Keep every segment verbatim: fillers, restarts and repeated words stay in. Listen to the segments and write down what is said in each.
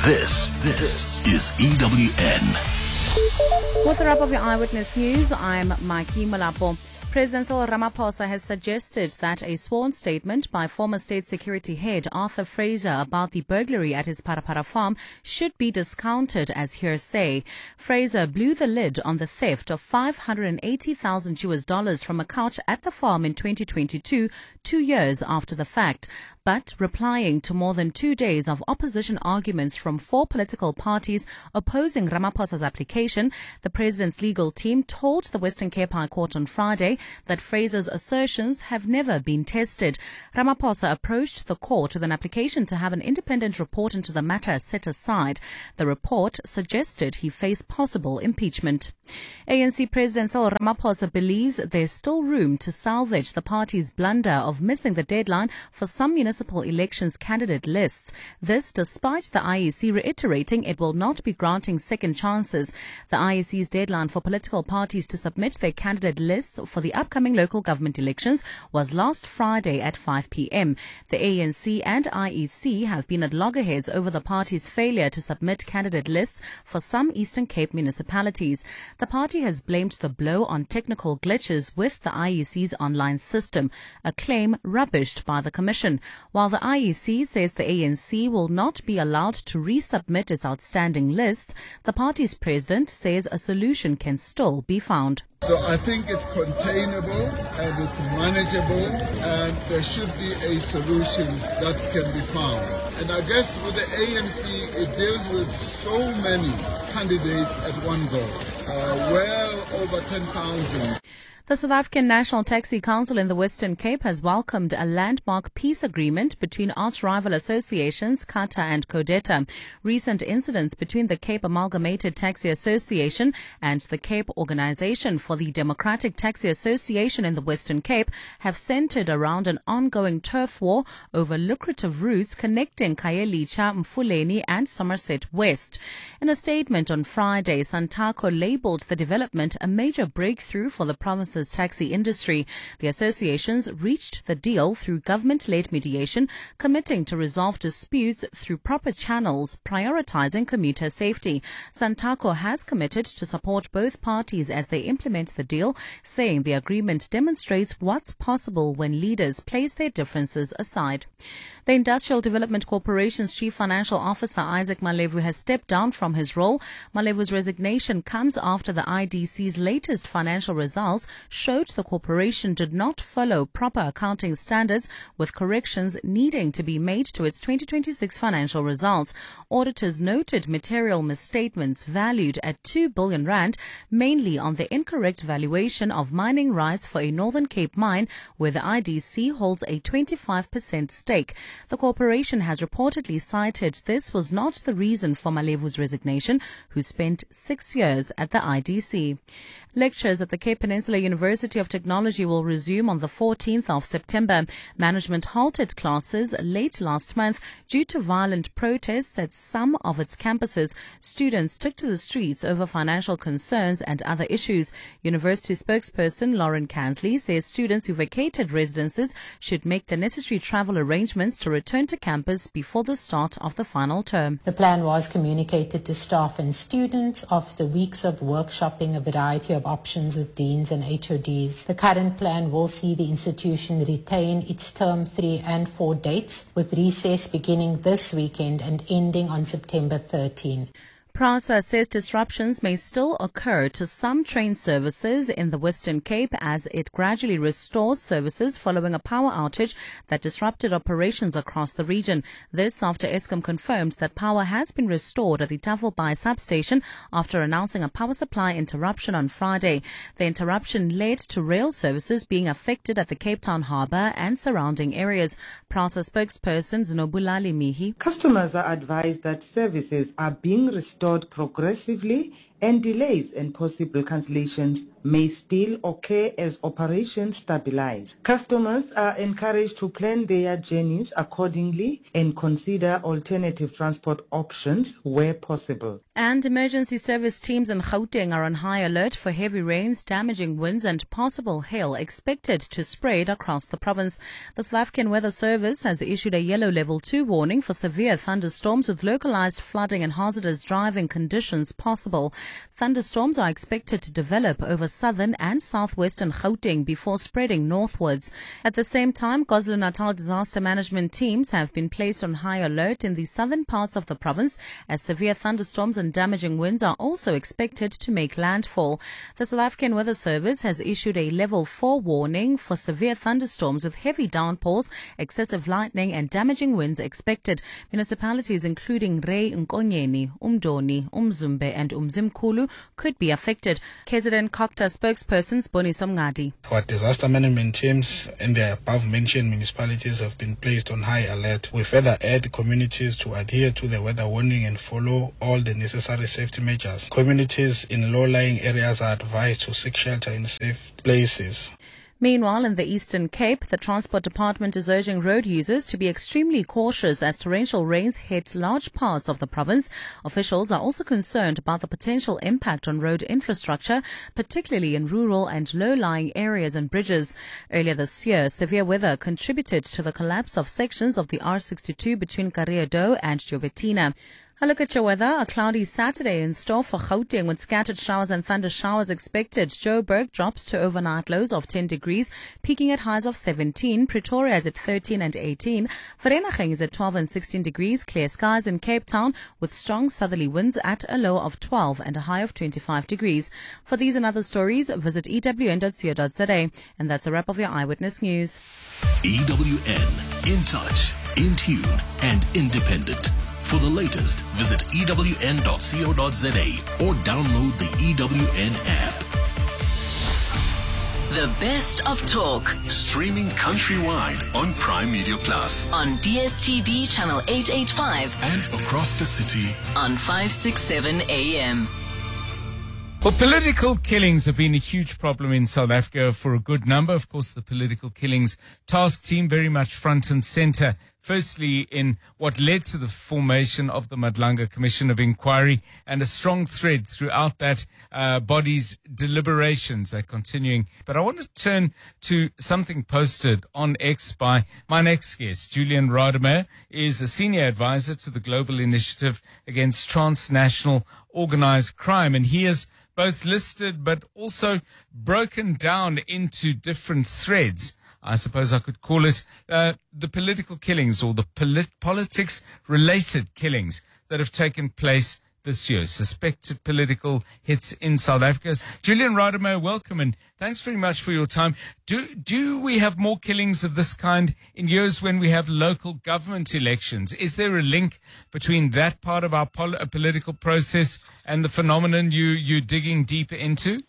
This, this is E W N. With the wrap of your Eyewitness News, I'm Maki Malapo. President Cyril Ramaphosa has suggested that a sworn statement by former State Security Head Arthur Fraser about the burglary at his Parapara farm should be discounted as hearsay. Fraser blew the lid on the theft of five hundred eighty thousand U S dollars from a couch at the farm in twenty twenty-two, two years after the fact. But replying to more than two days of opposition arguments from four political parties opposing Ramaphosa's application, the president's legal team told the Western Cape High Court on Friday that Fraser's assertions have never been tested. Ramaphosa approached the court with an application to have an independent report into the matter set aside. The report suggested he face possible impeachment. A N C President Cyril Ramaphosa believes there's still room to salvage the party's blunder of missing the deadline for some municipal elections candidate lists. This despite the I E C reiterating it will not be granting second chances. The I E C's deadline for political parties to submit their candidate lists for the upcoming local government elections was last Friday at five p.m. The A N C and I E C have been at loggerheads over the party's failure to submit candidate lists for some Eastern Cape municipalities. The party has blamed the blow on technical glitches with the I E C's online system, a claim rubbished by the Commission. While the I E C says the A N C will not be allowed to resubmit its outstanding lists, the party's president says a solution can still be found. So I think it's containable and it's manageable, and there should be a solution that can be found. And I guess with the A N C, it deals with so many candidates at one go, uh, well over ten thousand. The South African National Taxi Council in the Western Cape has welcomed a landmark peace agreement between arch-rival associations CATA and CODETA. Recent incidents between the Cape Amalgamated Taxi Association and the Cape Organisation for the Democratic Taxi Association in the Western Cape have centred around an ongoing turf war over lucrative routes connecting Khayelitsha, Mfuleni and Somerset West. In a statement on Friday, Santaco labelled the development a major breakthrough for the province's taxi industry. The associations reached the deal through government-led mediation, committing to resolve disputes through proper channels, prioritising commuter safety. Santaco has committed to support both parties as they implement the deal, saying the agreement demonstrates what's possible when leaders place their differences aside. The Industrial Development Corporation's Chief Financial Officer Isaac Malevu has stepped down from his role. Malevu's resignation comes after the I D C's latest financial results showed the corporation did not follow proper accounting standards, with corrections needing to be made to its twenty twenty-six financial results. Auditors noted material misstatements valued at two billion rand, mainly on the incorrect valuation of mining rights for a Northern Cape mine, where the I D C holds a twenty-five percent stake. The corporation has reportedly cited this was not the reason for Malevu's resignation, who spent six years at the I D C. Lectures at the Cape Peninsula University of Technology will resume on the fourteenth of September. Management halted classes late last month due to violent protests at some of its campuses. Students took to the streets over financial concerns and other issues. University spokesperson Lauren Kansley says students who vacated residences should make the necessary travel arrangements to return to campus before the start of the final term. The plan was communicated to staff and students after weeks of workshopping a variety of options with deans and H O Ds. The current plan will see the institution retain its term three and four dates, with recess beginning this weekend and ending on September thirteenth. PRASA says disruptions may still occur to some train services in the Western Cape as it gradually restores services following a power outage that disrupted operations across the region. This after Eskom confirmed that power has been restored at the Tafelbaai substation after announcing a power supply interruption on Friday. The interruption led to rail services being affected at the Cape Town Harbour and surrounding areas. PRASA spokesperson Znobulali Mihi. Customers are advised that services are being restored progressively and delays and possible cancellations may still occur as operations stabilize. Customers are encouraged to plan their journeys accordingly and consider alternative transport options where possible. And emergency service teams in Gauteng are on high alert for heavy rains, damaging winds and possible hail expected to spread across the province. The South African Weather Service has issued a yellow level two warning for severe thunderstorms with localized flooding and hazardous driving conditions possible. Thunderstorms are expected to develop over southern and southwestern Gauteng before spreading northwards. At the same time, KwaZulu-Natal disaster management teams have been placed on high alert in the southern parts of the province as severe thunderstorms and damaging winds are also expected to make landfall. The South African Weather Service has issued a level four warning for severe thunderstorms with heavy downpours, excessive lightning and damaging winds expected. Municipalities including Rey Nkonyeni, Umdoni, Umzumbe and Umzimkulu could be affected. K Z N COCTA spokesperson Siboniso Mngadi. Our disaster management teams in the above-mentioned municipalities have been placed on high alert. We further urge communities to adhere to the weather warning and follow all the necessary safety measures. Communities in low-lying areas are advised to seek shelter in safe places. Meanwhile, in the Eastern Cape, the Transport Department is urging road users to be extremely cautious as torrential rains hit large parts of the province. Officials are also concerned about the potential impact on road infrastructure, particularly in rural and low-lying areas and bridges. Earlier this year, severe weather contributed to the collapse of sections of the R sixty-two between Kareado and Jobetina. A look at your weather. A cloudy Saturday in store for Gauteng with scattered showers and thunder showers expected. Joburg drops to overnight lows of ten degrees, peaking at highs of seventeen. Pretoria is at thirteen and eighteen. Vereeniging is at twelve and sixteen degrees. Clear skies in Cape Town with strong southerly winds at a low of twelve and a high of twenty-five degrees. For these and other stories, visit e w n dot co dot z a. And that's a wrap of your Eyewitness News. E W N, in touch, in tune and independent. For the latest, visit e w n dot co dot z a or download the E W N app. The best of talk. Streaming countrywide on Prime Media Plus. On D S T V channel eight eighty-five. And across the city. On five sixty-seven A M. Well, political killings have been a huge problem in South Africa for a good number. Of course, the political killings task team very much front and center. Firstly, in what led to the formation of the Madlanga Commission of Inquiry, and a strong thread throughout that uh, body's deliberations. They're continuing. But I want to turn to something posted on X by my next guest. Julian Rademeyer is a senior advisor to the Global Initiative Against Transnational Organized Crime, and he has both listed but also broken down into different threads. I suppose I could call it uh, the political killings or the polit- politics-related killings that have taken place this year, suspected political hits in South Africa. Julian Rademeyer, welcome, and thanks very much for your time. Do do we have more killings of this kind in years when we have local government elections? Is there a link between that part of our pol- political process and the phenomenon you, you're digging deeper into?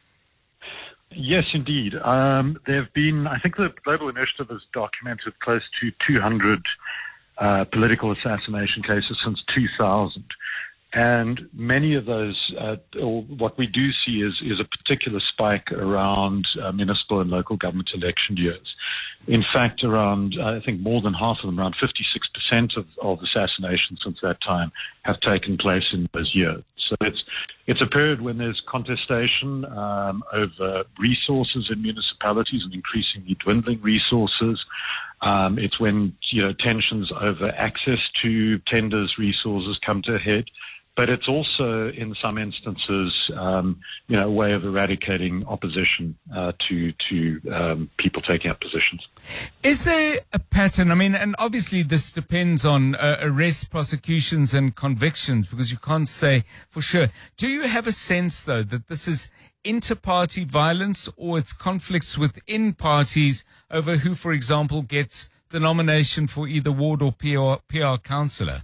Yes, indeed. Um, there have been, I think the Global Initiative has documented close to two hundred uh, political assassination cases since two thousand. And many of those, uh, or what we do see is, is a particular spike around uh, municipal and local government election years. In fact, around, I think more than half of them, around fifty-six percent of, of assassinations since that time have taken place in those years. So it's it's a period when there's contestation um, over resources in municipalities and increasingly dwindling resources. Um, it's when, you know, tensions over access to tenders, resources come to a head. But it's also, in some instances, um, you know, a way of eradicating opposition uh, to to um, people taking up positions. Is there a pattern? I mean, and obviously this depends on uh, arrests, prosecutions, and convictions, because you can't say for sure. Do you have a sense, though, that this is inter-party violence, or it's conflicts within parties over who, for example, gets the nomination for either ward or P R, P R councillor?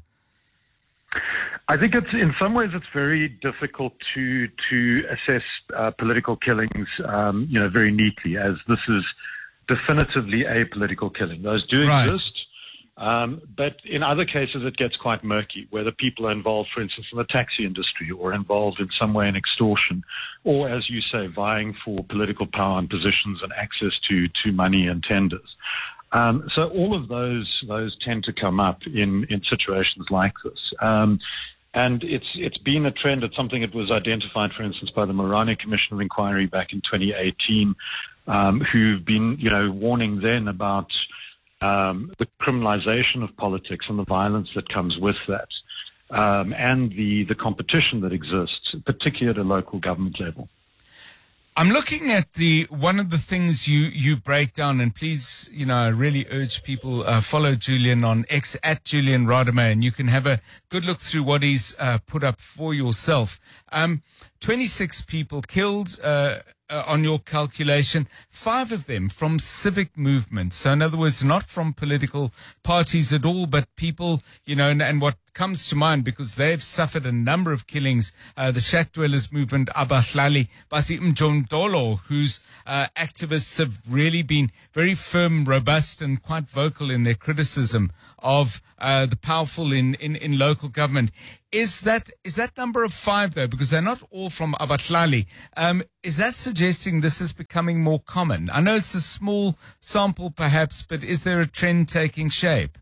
I think it's, in some ways, it's very difficult to to assess uh, political killings, um, you know, very neatly, as this is definitively a political killing. Those do Right. exist, Um, but in other cases, it gets quite murky, whether people are involved, for instance, in the taxi industry or involved in some way in extortion, or, as you say, vying for political power and positions and access to, to money and tenders. Um, so all of those those tend to come up in, in situations like this. Um, and it's it's been a trend. It's something that was identified, for instance, by the Morane Commission of Inquiry back in twenty eighteen, um, who've been, you know, warning then about Um, the criminalization of politics and the violence that comes with that, um, and the, the competition that exists, particularly at a local government level. I'm looking at the one of the things you, you break down, and please, you know, I really urge people uh, follow Julian on X at Julian Rademacher, and you can have a good look through what he's uh, put up for yourself. Um, twenty-six people killed. Uh, Uh, on your calculation, five of them from civic movements. So in other words, not from political parties at all, but people, you know, and, and what comes to mind, because they've suffered a number of killings, uh, the shack dwellers movement, Abahlali, Basi Mjondolo, whose uh, activists have really been very firm, robust, and quite vocal in their criticism of uh, the powerful in, in, in local government. Is that is that number of five, though, because they're not all from Abahlali, um, is that suggesting this is becoming more common? I know it's a small sample, perhaps, but is there a trend taking shape?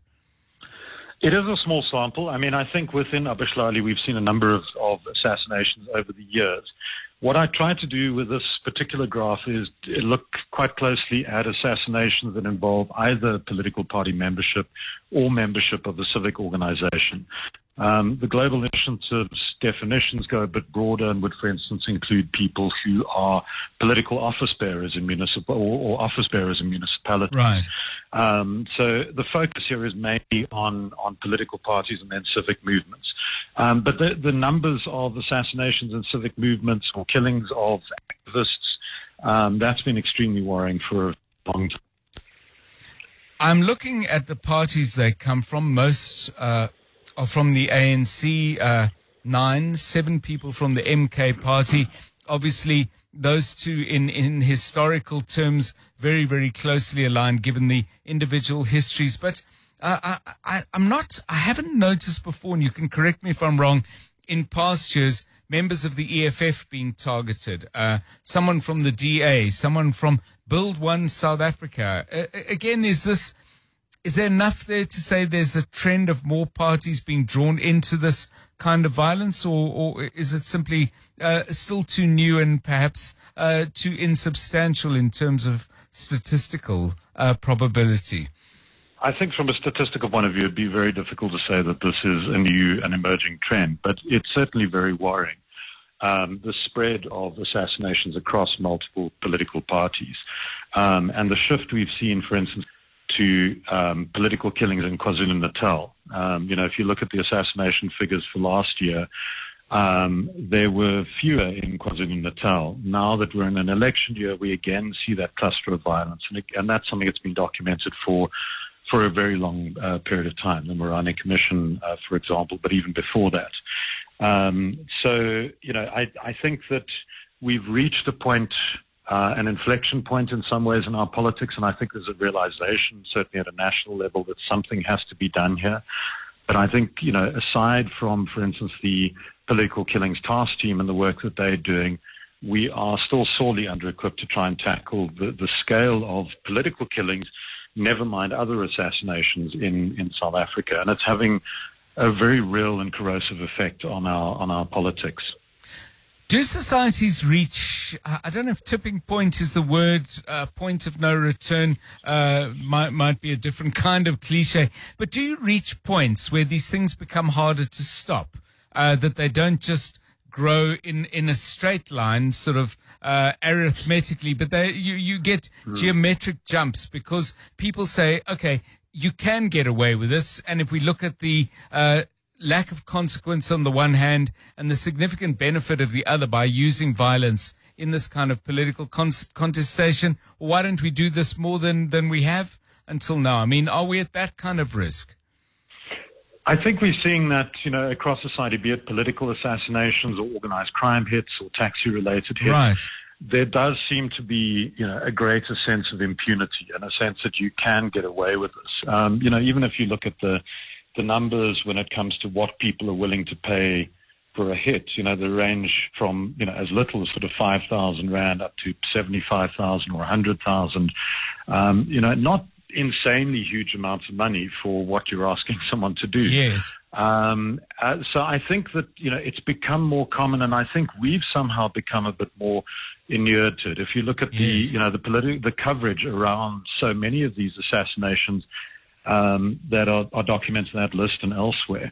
It is a small sample. I mean, I think within Abahlali we've seen a number of, of assassinations over the years. What I try to do with this particular graph is look quite closely at assassinations that involve either political party membership or membership of a civic organization. Um, the global initiative's definitions go a bit broader and would, for instance, include people who are political office bearers in municipal or, or office bearers in municipalities. Right. Um, so the focus here is mainly on, on political parties and then civic movements. Um, but the, the numbers of assassinations and civic movements or killings of activists, um, that's been extremely worrying for a long time. I'm looking at the parties they come from. Most uh, are from the A N C, uh, nine, seven people from the M K party. Obviously, those two in, in historical terms, very, very closely aligned given the individual histories. But uh, I, I, I'm not, I haven't noticed before, and you can correct me if I'm wrong, in past years, members of the E F F being targeted, uh, someone from the D A, someone from Build One South Africa. Uh, again, is this, is there enough there to say there's a trend of more parties being drawn into this kind of violence, or, or is it simply uh, still too new and perhaps uh, too insubstantial in terms of statistical uh, probability? I think from a statistical point of view, it'd be very difficult to say that this is a new and emerging trend, but it's certainly very worrying. Um, the spread of assassinations across multiple political parties, um, and the shift we've seen, for instance, to um, political killings in KwaZulu-Natal. Um, you know, if you look at the assassination figures for last year, um, there were fewer in KwaZulu-Natal. Now that we're in an election year, we again see that cluster of violence, and, it, and that's something that's been documented for for a very long uh, period of time, the Morane Commission, uh, for example, but even before that. Um, so, you know, I, I think that we've reached a point, uh, an inflection point in some ways in our politics, and I think there's a realization, certainly at a national level, that something has to be done here. But I think, you know, aside from, for instance, the political killings task team and the work that they're doing, we are still sorely under-equipped to try and tackle the, the scale of political killings, never mind other assassinations in, in South Africa. And it's having a very real and corrosive effect on our on our politics. Do societies reach, I don't know if tipping point is the word, uh, point of no return uh, might, might be a different kind of cliche, but do you reach points where these things become harder to stop, uh, that they don't just grow in, in a straight line, sort of uh, arithmetically, but they, you, you get mm. geometric jumps because people say, okay, you can get away with this. And if we look at the uh, lack of consequence on the one hand and the significant benefit of the other by using violence in this kind of political con- contestation, why don't we do this more than, than we have until now? I mean, are we at that kind of risk? I think we're seeing that, you know, across society, be it political assassinations or organized crime hits or taxi-related hits. Right. there does seem to be, you know, a greater sense of impunity and a sense that you can get away with this. Um, you know, even if you look at the the numbers when it comes to what people are willing to pay for a hit, you know, they range from, you know, as little as sort of five thousand rand up to seventy-five thousand or one hundred thousand. Um, you know, not insanely huge amounts of money for what you're asking someone to do. Yes. Um, uh, so I think that, you know, it's become more common, and I think we've somehow become a bit more inured to it. If you look at the, Yes. you know, the politi- the coverage around so many of these assassinations um, that are, are documented in that list and elsewhere,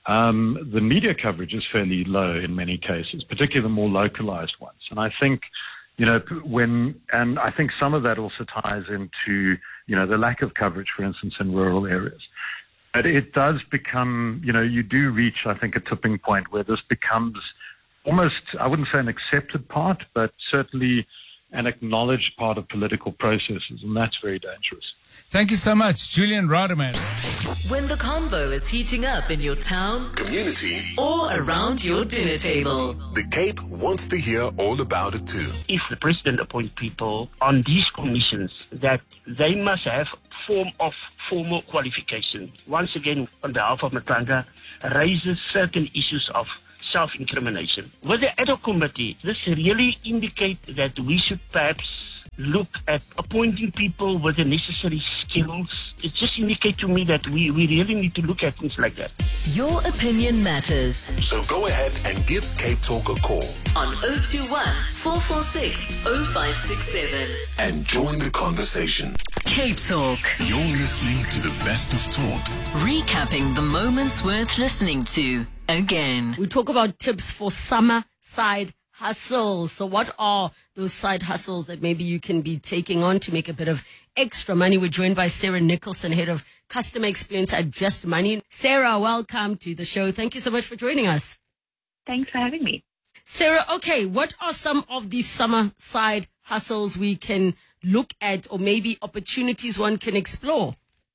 um, the media coverage is fairly low in many cases, particularly the more localized ones. And I think, you know, when, and I think some of that also ties into, you know, the lack of coverage, for instance, in rural areas. But it does become, you know, you do reach, I think, a tipping point where this becomes almost, I wouldn't say an accepted part, but certainly an acknowledged part of political processes, and that's very dangerous. Thank you so much, Julian Rademan. When the convo is heating up in your town, Community. or around your dinner table, The Cape wants to hear all about it too. If the president appoints people on these commissions, that they must have form of formal qualification. Once again, on behalf of Matanda, raises certain issues of self-incrimination. With the ad hoc committee, this really indicates that we should perhaps look at appointing people with the necessary skills. It just indicates to me that we, we really need to look at things like that. your opinion matters. So go ahead and give Cape Talk a call On oh two one, four four six, oh five six seven. and join the conversation. Cape Talk. You're listening to the best of talk. Recapping the moments worth listening to again. We talk about tips for summer side hustles. So what are those side hustles that maybe you can be taking on to make a bit of extra money? We're joined by Sarah Nicholson, Head of Customer Experience at Just Money. Sarah, welcome to the show. Thank you so much for joining us. Thanks for having me. Sarah, okay, what are some of these summer side hustles we can look at, or maybe opportunities one can explore?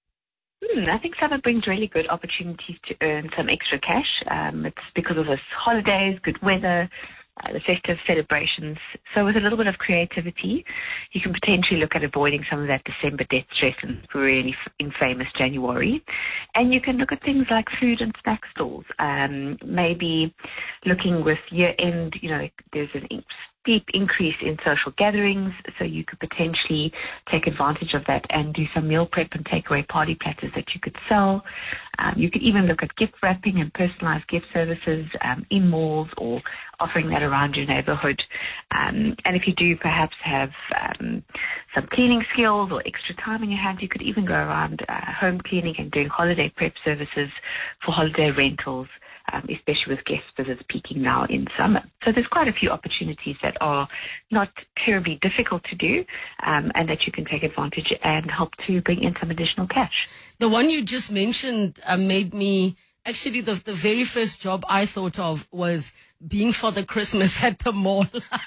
Hmm, I think summer brings really good opportunities to earn some extra cash. Um, it's because of the holidays, good weather, uh, the festive celebrations. So with a little bit of creativity, you can potentially look at avoiding some of that December debt stress and really f- infamous January. And you can look at things like food and snack stores. Um, maybe looking with year-end, you know, there's an in- steep increase in social gatherings, so you could potentially take advantage of that and do some meal prep and takeaway party platters that you could sell. Um, you could even look at gift wrapping and personalized gift services um, in malls, or offering that around your neighborhood. Um, and if you do perhaps have um, some cleaning skills or extra time in your hands, you could even go around uh, home cleaning and doing holiday prep services for holiday rentals. Um, especially with guest visits peaking now in summer. So there's quite a few opportunities that are not terribly difficult to do, um, and that you can take advantage and help to bring in some additional cash. The one you just mentioned uh, made me, actually the, the very first job I thought of was being for the Christmas at the mall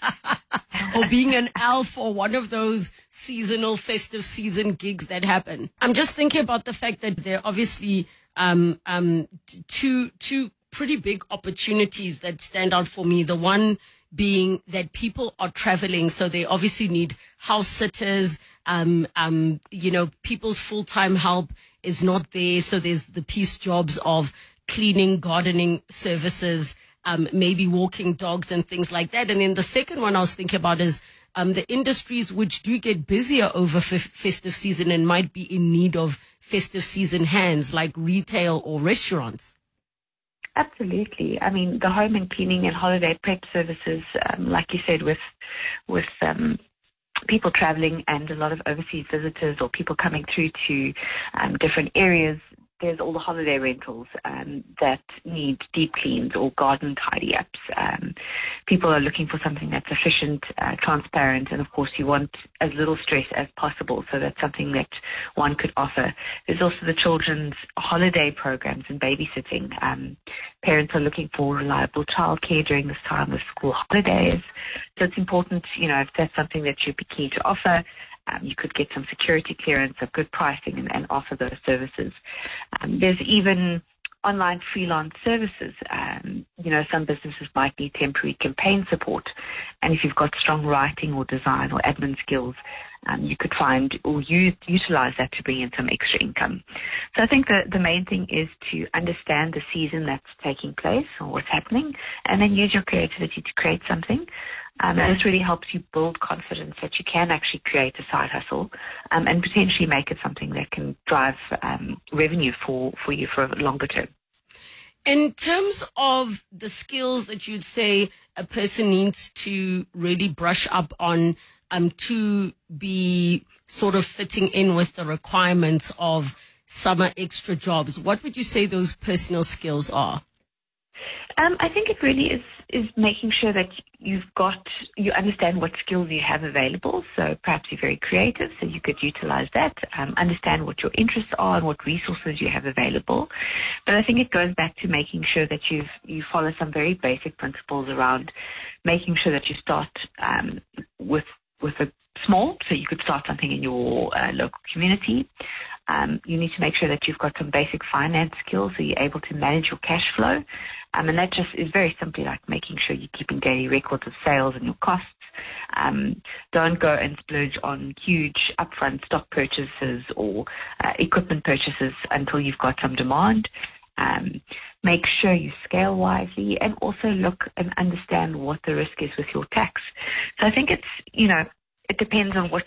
or being an elf or one of those seasonal festive season gigs that happen. I'm just thinking about the fact that there are obviously um, um, t- two, two pretty big opportunities that stand out for me. The one being that people are traveling, so they obviously need house sitters. Um, um, you know, people's full-time help is not there, so there's the piece jobs of cleaning, gardening services, um, maybe walking dogs and things like that. And then the second one I was thinking about is um, the industries which do get busier over f- festive season and might be in need of festive season hands, like retail or restaurants. Absolutely. I mean, the home and cleaning and holiday prep services, um, like you said, with with um, people traveling and a lot of overseas visitors or people coming through to um, different areas, there's all the holiday rentals um, that need deep cleans or garden tidy-ups. Um, people are looking for something that's efficient, uh, transparent, and of course you want as little stress as possible, so that's something that one could offer. There's also the children's holiday programs and babysitting. Um, parents are looking for reliable childcare during this time with school holidays. So it's important, you know, if that's something that you'd be keen to offer, Um, you could get some security clearance of good pricing and, and offer those services. Um, there's even online freelance services. Um, you know, some businesses might need temporary campaign support. And if you've got strong writing or design or admin skills, um, you could find or use, utilize that to bring in some extra income. So I think the, the main thing is to understand the season that's taking place or what's happening, and then use your creativity to create something. Um, and this really helps you build confidence that you can actually create a side hustle um, and potentially make it something that can drive um, revenue for, for you for a longer term. In terms of the skills that you'd say a person needs to really brush up on um, to be sort of fitting in with the requirements of summer extra jobs, what would you say those personal skills are? Um, I think it really is is making sure that you've got, you understand what skills you have available. So perhaps you're very creative, so you could utilize that, um, understand what your interests are and what resources you have available. But I think it goes back to making sure that you've, you follow some very basic principles around making sure that you start um, with, with a small, so you could start something in your uh, local community. Um, you need to make sure that you've got some basic finance skills so you're able to manage your cash flow. Um, and that just is very simply like making sure you're keeping daily records of sales and your costs. Um, don't go and splurge on huge upfront stock purchases or uh, equipment purchases until you've got some demand. Um, make sure you scale wisely and also look and understand what the risk is with your tax. So I think it's, you know, it depends on what